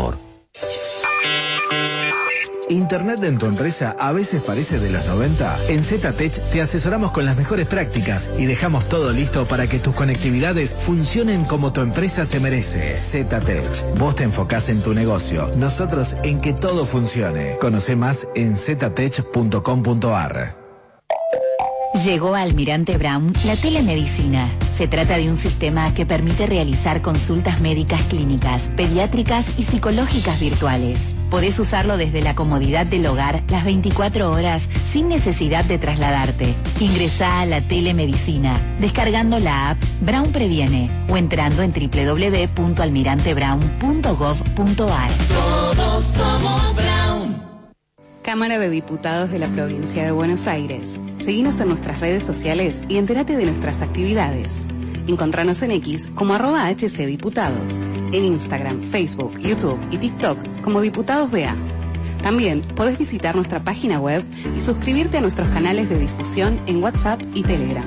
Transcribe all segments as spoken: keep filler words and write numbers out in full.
motor. ¿Internet en tu empresa a veces parece de los noventa? En Z-Tech te asesoramos con las mejores prácticas y dejamos todo listo para que tus conectividades funcionen como tu empresa se merece. Z-Tech. Vos te enfocás en tu negocio, nosotros en que todo funcione. Conoce más en ztech punto com punto ar. Llegó a Almirante Brown la telemedicina. Se trata de un sistema que permite realizar consultas médicas clínicas, pediátricas y psicológicas virtuales. Podés usarlo desde la comodidad del hogar las veinticuatro horas sin necesidad de trasladarte. Ingresá a la telemedicina descargando la app Brown Previene o entrando en doble u doble u doble u punto almirante brown punto gov punto ar. Todos somos Brown. Cámara de Diputados de la Provincia de Buenos Aires. Seguinos en nuestras redes sociales y entérate de nuestras actividades. Encontranos en X como arroba hcdiputados, en Instagram, Facebook, YouTube y TikTok como Diputados B A. También podés visitar nuestra página web y suscribirte a nuestros canales de difusión en WhatsApp y Telegram.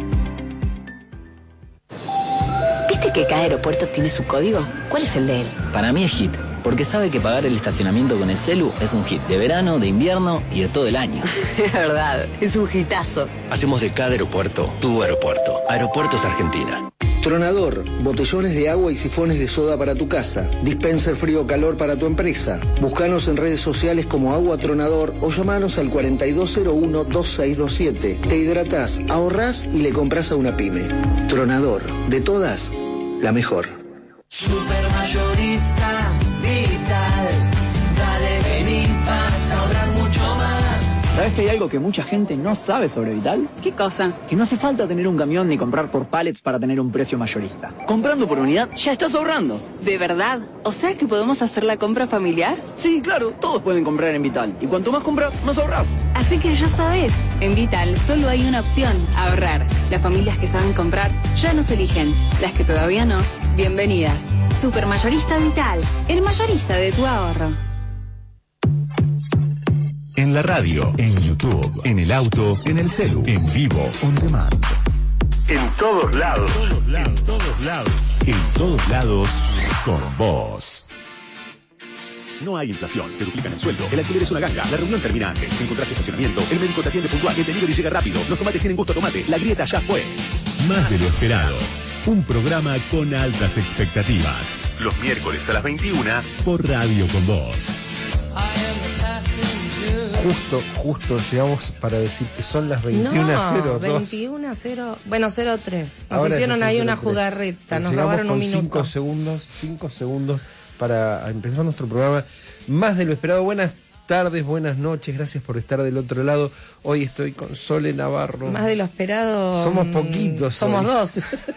¿Viste que cada aeropuerto tiene su código? ¿Cuál es el de él? Para mí es Hit, porque sabe que pagar el estacionamiento con el celu es un hit de verano, de invierno y de todo el año. Es verdad, es un hitazo. Hacemos de cada aeropuerto tu aeropuerto. Aeropuertos Argentina. Tronador, botellones de agua y sifones de soda para tu casa. Dispenser frío-calor para tu empresa. Búscanos en redes sociales como Agua Tronador o llamanos al cuarenta y dos cero uno, veintiséis veintisiete. Te hidratás, ahorrás y le compras a una pyme. Tronador, de todas, la mejor. Supermayorista Vital. Dale, vení, vas a ahorrar mucho más. ¿Sabes que hay algo que mucha gente no sabe sobre Vital? ¿Qué cosa? Que no hace falta tener un camión ni comprar por pallets para tener un precio mayorista. Comprando por unidad ya estás ahorrando. ¿De verdad? ¿O sea que podemos hacer la compra familiar? Sí, claro, todos pueden comprar en Vital. Y cuanto más compras, más ahorrás. Así que ya sabes, en Vital solo hay una opción, ahorrar. Las familias que saben comprar ya nos eligen. Las que todavía no, bienvenidas. Supermayorista Vital, el mayorista de tu ahorro. En la radio, en YouTube, en el auto, en el celu, en vivo, on demand. En todos lados. En todos lados. En todos lados, con vos. No hay inflación, te duplican el sueldo, el alquiler es una ganga, la reunión termina antes, encontrás estacionamiento, el médico te atiende puntual, el delivery llega rápido, los tomates tienen gusto a tomate, la grieta ya fue. Más de lo esperado. Un programa con altas expectativas. Los miércoles a las veintiuna por Radio con Vos. Justo, justo llegamos para decir que son las veintiuna cero dos. No, veintiuna cero, bueno, cero tres. Nos Ahora hicieron ahí una tres. jugarreta, nos Llegamos robaron con un minuto. Cinco segundos, cinco segundos para empezar nuestro programa. Más de lo esperado. Buenas tardes, buenas noches, gracias por estar del otro lado. Hoy estoy con Sole Navarro. Más de lo esperado. Somos poquitos. Somos hoy. dos.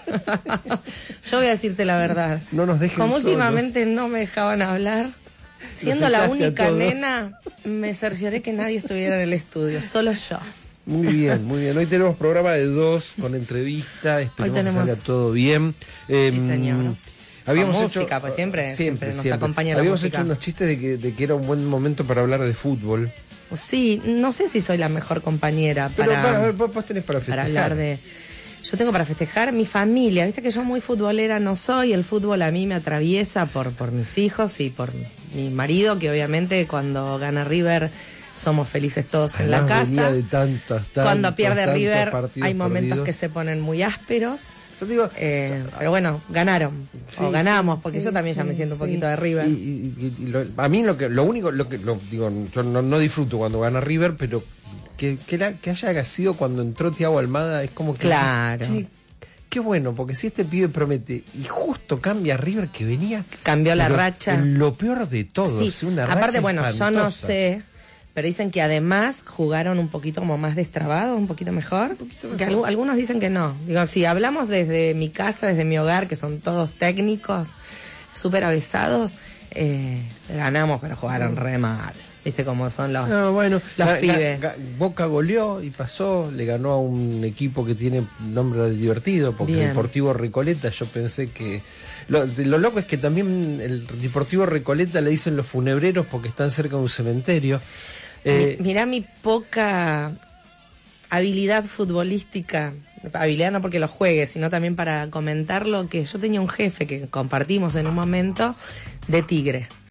Yo voy a decirte la verdad. No nos dejen Como solos. últimamente no me dejaban hablar, siendo la única nena, me cercioré que nadie estuviera en el estudio, solo yo. Muy bien, muy bien. Hoy tenemos programa de dos con entrevista. Esperemos tenemos... que salga todo bien. Eh, sí, señor. Habíamos Con hecho, música, pues siempre, siempre, siempre nos siempre. acompaña la Habíamos música. hecho unos chistes de que, de que era un buen momento para hablar de fútbol. Sí, no sé si soy la mejor compañera Pero para, para, vos, vos tenés para festejar. para hablar de... Yo tengo para festejar mi familia. Viste que yo muy futbolera no soy. El fútbol a mí me atraviesa por, por mis hijos y por mi marido, que obviamente cuando gana River somos felices todos en Además, la casa. De tantas, tantos, cuando pierde tantos River hay momentos perdidos. que se ponen muy ásperos. Yo digo, eh, pero bueno, ganaron. Sí, o ganamos, sí, porque sí, yo también sí, ya me siento un sí. poquito de River. Y, y, y, y lo, a mí lo que lo único, lo que lo, digo, yo no, no disfruto cuando gana River, pero que, que, la, que haya sido cuando entró Thiago Almada es como que... Claro. Che, qué bueno, porque si este pibe promete y justo cambia a River que venía... Cambió la pero racha. Lo peor de todo, Sí. o sea, una Aparte, racha bueno, espantosa. yo no sé... Pero dicen que además jugaron un poquito como más destrabados, un poquito mejor. Un poquito mejor. Que algu- algunos dicen que no. Digo, si hablamos desde mi casa, desde mi hogar, que son todos técnicos, súper avesados, eh, ganamos, pero jugaron re mal. Viste cómo son los, No, bueno, los ga- pibes. ga- ga- Boca goleó y pasó, le ganó a un equipo que tiene nombre divertido, porque Bien. el Deportivo Recoleta, yo pensé que... Lo, lo loco es que también el Deportivo Recoleta le dicen los funebreros porque están cerca de un cementerio. Eh, Mi- mirá mi poca habilidad futbolística, habilidad no porque lo juegue, sino también para comentarlo, que yo tenía un jefe que compartimos en un momento de Tigre.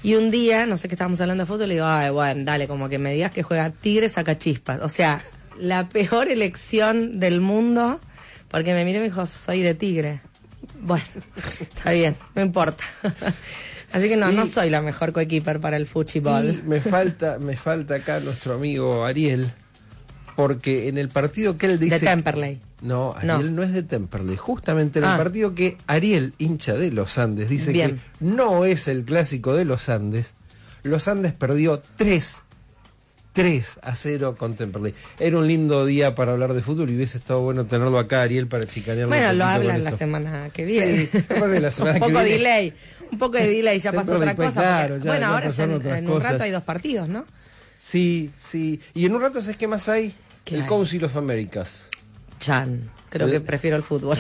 Y un día, no sé qué estábamos hablando de fútbol, le digo, ay, bueno, dale, como que me digas que juega Tigre, saca chispas. O sea, la peor elección del mundo, porque me miró y me dijo, soy de Tigre. Bueno, está bien, no importa. Así que no, y, no soy la mejor coequiper para el fútbol. Y me falta, me falta acá nuestro amigo Ariel, porque en el partido que él dice... De Temperley. No, Ariel no, no es de Temperley. Justamente en ah. el partido que Ariel, hincha de los Andes, dice Bien. que no es el clásico de los Andes, los Andes perdió tres a cero con Temperley. Era un lindo día para hablar de fútbol y hubiese estado bueno tenerlo acá, Ariel, para chicanearlo. Bueno, lo hablan la semana que viene. Sí, la semana un poco que de viene. delay. Un poco de delay, ya pasó otra cosa. Claro, porque, ya, bueno, ya ahora ya en, en un cosas. rato hay dos partidos, ¿no? Sí, sí. Y en un rato, ¿sabes qué más hay? ¿Qué el hay? Council of Americas. Chan. Creo que prefiero el fútbol.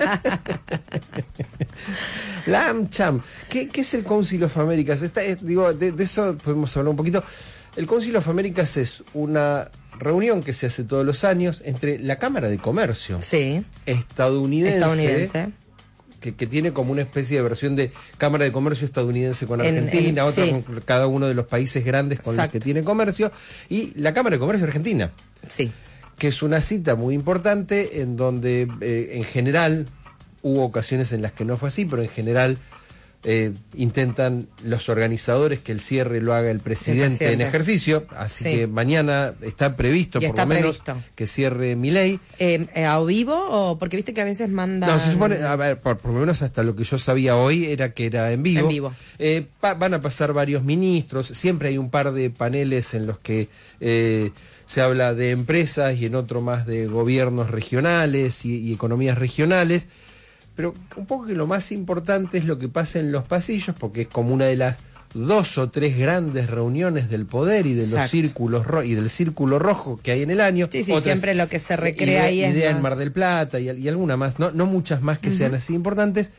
La AmCham. ¿Qué, ¿Qué es el Council of Americas? Está, es, digo, de, de eso podemos hablar un poquito. El Council of Americas es una reunión que se hace todos los años entre la Cámara de Comercio sí. estadounidense, estadounidense. Que, que tiene como una especie de versión de Cámara de Comercio estadounidense con Argentina, en, en, otra sí. con cada uno de los países grandes con Exacto. los que tiene comercio, y la Cámara de Comercio Argentina. Sí. Que es una cita muy importante en donde eh, en general, hubo ocasiones en las que no fue así, pero en general eh, intentan los organizadores que el cierre lo haga el presidente, el presidente. en ejercicio, así sí. que mañana está previsto, y por está lo menos, previsto. que cierre Milei. Eh, eh, ¿A vivo o porque viste que a veces mandan...? No, se supone, a ver, por, por lo menos hasta lo que yo sabía hoy era que era en vivo. En vivo. Eh, pa, van a pasar varios ministros, siempre hay un par de paneles en los que... Eh, se habla de empresas y en otro más de gobiernos regionales y, y economías regionales, pero un poco que lo más importante es lo que pasa en los pasillos, porque es como una de las dos o tres grandes reuniones del poder y de Exacto. los círculos ro y del círculo rojo que hay en el año. Sí, sí, Otras, siempre lo que se recrea ahí idea, es idea más... en Mar del Plata y, y alguna más, no, no muchas más que uh-huh. sean así importantes.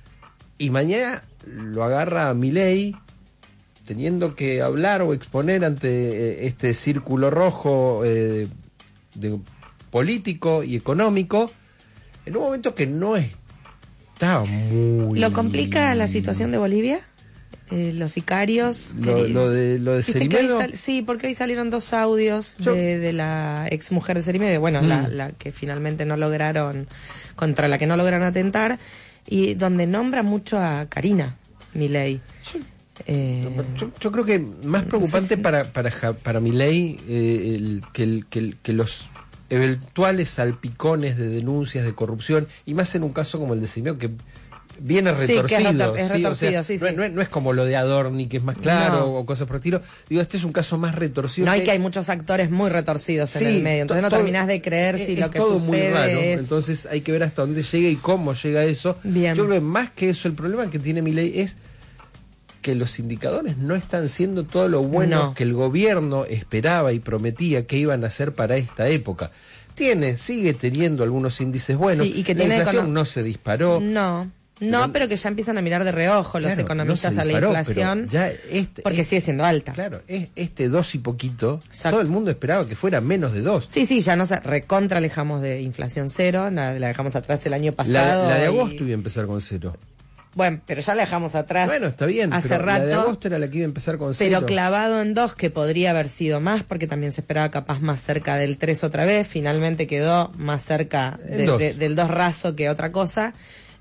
Y mañana lo agarra Milei, teniendo que hablar o exponer ante eh, este círculo rojo eh, de, político y económico, en un momento que no está muy... ¿Lo complica la situación de Bolivia? Eh, los sicarios... Lo, que, lo de, lo de Cerimedo. Sal, sí, porque hoy salieron dos audios Yo, de, de la ex mujer de Cerimedo, bueno, mm. la, la que finalmente no lograron, contra la que no lograron atentar, y donde nombra mucho a Karina Milei. Yo, Eh, yo, yo creo que más preocupante no sé si... para para para Milei eh, el, que, el, que, el, que los eventuales salpicones de denuncias de corrupción, y más en un caso como el de Cerimedo, que viene retorcido, sí, que es, retor es ¿sí? retorcido, o sea, sí, no, sí. No, no es como lo de Adorni, que es más claro, no. o cosas por el estilo. Digo, este es un caso más retorcido. No, que... y que hay muchos actores muy retorcidos sí, en el medio, entonces no todo, terminás de creer es, si es lo que todo sucede muy raro. es... Entonces hay que ver hasta dónde llega y cómo llega eso. Bien. Yo creo que más que eso, el problema que tiene Milei es que los indicadores no están siendo todo lo bueno no. que el gobierno esperaba y prometía que iban a hacer para esta época. Tiene, sigue teniendo algunos índices buenos. Sí, y que la tiene inflación no se disparó. No. No, pero, pero que ya empiezan a mirar de reojo los claro, economistas no disparó, a la inflación. Ya este, porque este, sigue siendo alta. Claro, es, este dos y poquito, Exacto. todo el mundo esperaba que fuera menos de dos. Sí, sí, ya nos recontra alejamos de inflación cero, la, la dejamos atrás el año pasado. La, la de y... agosto iba a empezar con cero. Bueno, pero ya la dejamos atrás. Bueno, está bien, hace pero rato, la de agosto era la que iba a empezar con cero. Pero clavado en dos, que podría haber sido más, porque también se esperaba capaz más cerca del tres otra vez. Finalmente quedó más cerca de, dos. De, del dos raso que otra cosa.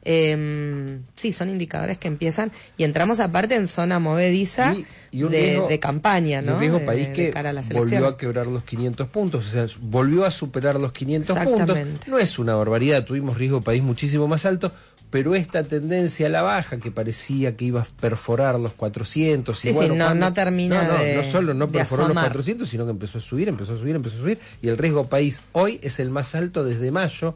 Eh, sí, son indicadores que empiezan y entramos aparte en zona movediza y, y un de, riesgo, de campaña, ¿no? Un riesgo de, país de, que de cara a las volvió a quebrar los quinientos puntos, o sea, volvió a superar los quinientos puntos. No es una barbaridad, tuvimos riesgo país muchísimo más alto, pero esta tendencia a la baja que parecía que iba a perforar los cuatrocientos sí, y bueno, sí, no, cuando, no termina no, no, de, no solo no perforó los cuatrocientos, sino que empezó a subir, empezó a subir, empezó a subir y el riesgo país hoy es el más alto desde mayo.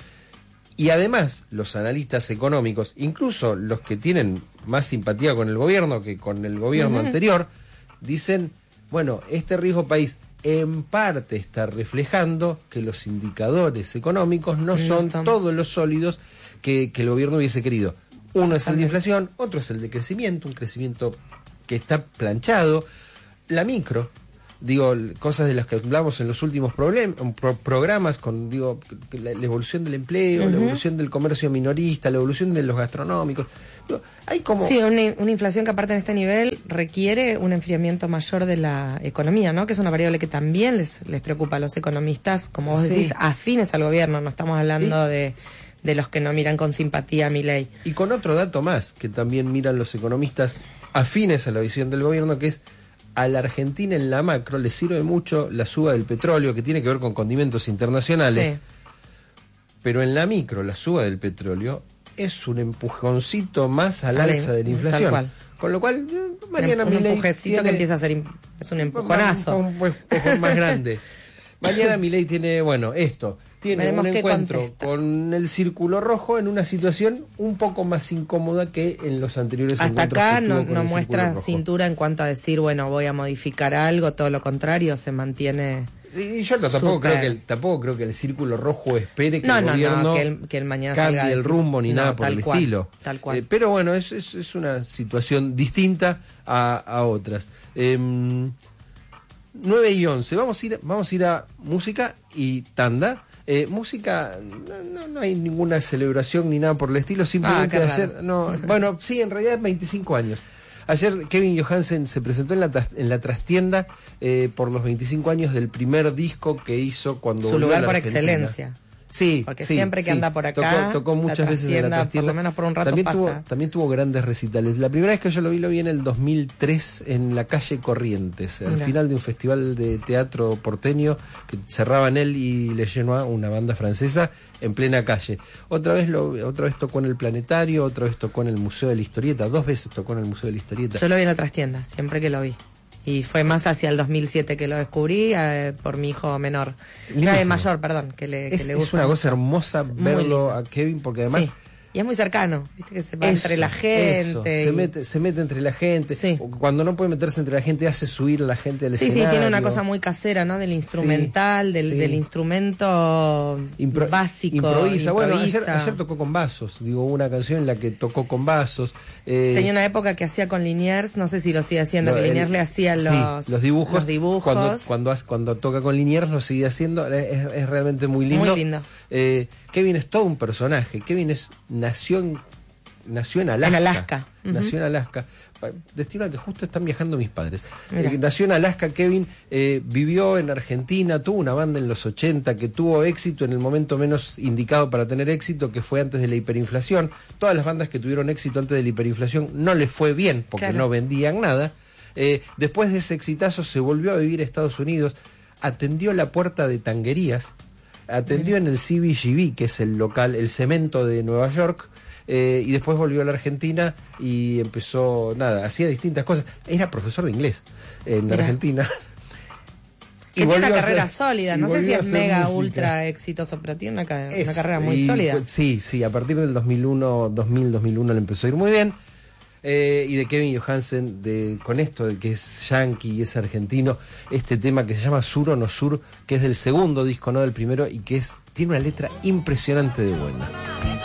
Y además, los analistas económicos, incluso los que tienen más simpatía con el gobierno que con el gobierno uh-huh. anterior, dicen, bueno, este riesgo país en parte está reflejando que los indicadores económicos no, no son están. todos los sólidos que, que el gobierno hubiese querido. Uno es el de inflación, otro es el de crecimiento, un crecimiento que está planchado. La micro, digo, cosas de las que hablamos en los últimos problem, pro, programas, con digo la, la evolución del empleo, uh-huh. la evolución del comercio minorista, la evolución de los gastronómicos. Digo, hay como... Sí, una, una inflación que aparte en este nivel requiere un enfriamiento mayor de la economía, ¿no? Que es una variable que también les, les preocupa a los economistas, como vos sí. decís, afines al gobierno, no estamos hablando sí. de... de los que no miran con simpatía a Milei. Y con otro dato más, que también miran los economistas afines a la visión del gobierno, que es a la Argentina en la macro le sirve mucho la suba del petróleo, que tiene que ver con condimentos internacionales, sí. pero en la micro la suba del petróleo es un empujoncito más al Ale, alza de la inflación. Tal cual. Con lo cual, Mariana un Milei empujecito tiene... que empieza a ser, es un empujonazo. Un, un, un empujón más grande. Mariana Milei tiene, bueno, esto, tiene Veremos un encuentro contesta. con el círculo rojo en una situación un poco más incómoda que en los anteriores Hasta encuentros. Hasta acá que no, tuvo con no el muestra rojo. cintura en cuanto a decir, bueno, voy a modificar algo, todo lo contrario, se mantiene... Y yo no, tampoco, creo que el, tampoco creo que el círculo rojo espere que no, el no, gobierno no, que el, que el mañana cambie salga el decir, rumbo ni no, nada por el cual, estilo. Tal cual. Eh, pero bueno, es, es, es una situación distinta a, a otras. Eh, nueve y once, vamos a ir, vamos a ir a música y tanda. Eh, música, no, no, no hay ninguna celebración ni nada por el estilo, simplemente ah, ayer, no, bueno, sí, en realidad veinticinco años. Ayer Kevin Johansen se presentó en la, en la trastienda eh, por los veinticinco años del primer disco que hizo cuando su lugar por Argentina. excelencia. Sí, porque sí, siempre que sí. anda por acá, tocó, tocó muchas veces en la trastienda. Por lo menos por un rato también pasa. Tuvo, también tuvo grandes recitales. La primera vez que yo lo vi, lo vi en el dos mil tres en la calle Corrientes, al Mira. final de un festival de teatro porteño que cerraban él y Le Genois, una banda francesa, en plena calle. Otra vez lo, otra vez tocó en el Planetario, otra vez tocó en el Museo de la Historieta, dos veces tocó en el Museo de la Historieta. Yo lo vi en la trastienda, siempre que lo vi. Y fue más hacia el dos mil siete que lo descubrí eh, por mi hijo menor. Eh, mayor, perdón, que le, que es, le gusta. Es una cosa hermosa es verlo a Kevin, porque además... Sí. Y es muy cercano, viste que se va eso, entre la gente. Eso. Y... Se, mete, se mete entre la gente. Sí. Cuando no puede meterse entre la gente, hace subir a la gente al sí, escenario. Sí, tiene una cosa muy casera, ¿no? Del instrumental, sí, del, sí. del instrumento Impro básico. Improvisa. improvisa. Bueno, ayer, ayer tocó con vasos. Digo, una canción en la que tocó con vasos. Eh, Tenía una época que hacía con Liniers, no sé si lo sigue haciendo, no, que el, Liniers le hacía los, sí, los dibujos. Los dibujos. Cuando, cuando, cuando toca con Liniers lo sigue haciendo. Es, es realmente muy lindo. Muy lindo. Eh, Kevin es todo un personaje. Kevin es nació en Nació en Alaska. En Alaska. Uh-huh. Nació en Alaska. Destino a que justo están viajando mis padres. Eh, nació en Alaska, Kevin, eh, vivió en Argentina, tuvo una banda en los ochenta que tuvo éxito en el momento menos indicado para tener éxito, que fue antes de la hiperinflación. Todas las bandas que tuvieron éxito antes de la hiperinflación no les fue bien, porque claro. no vendían nada. Eh, después de ese exitazo se volvió a vivir a Estados Unidos, atendió la puerta de Tanguerías, atendió en el C B G B, que es el local, el cemento de Nueva York. Eh, y después volvió a la Argentina y empezó, nada, hacía distintas cosas. Era profesor de inglés en Mira. Argentina. Que tiene una carrera hacer, sólida, no sé si es mega, música. ultra exitoso, pero tiene una, ca es, una carrera muy y, sólida. Sí, sí, a partir del dos mil uno, dos mil, dos mil uno le empezó a ir muy bien. Eh, y de Kevin Johansen, de, con esto de que es yankee y es argentino, este tema que se llama Sur o no Sur, que es del segundo disco, no del primero, y que es tiene una letra impresionante de buena.